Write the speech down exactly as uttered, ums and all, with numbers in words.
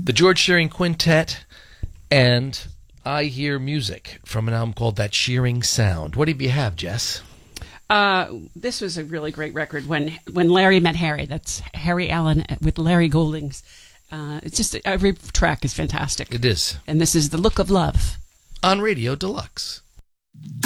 The George Shearing Quintet and I Hear Music from an album called That Shearing Sound. What do you have, Jess? Uh, this was a really great record when when Larry met Harry. That's Harry Allen with Larry Goldings. Uh, it's just every track is fantastic. It is. And this is The Look of Love on Radio Deluxe.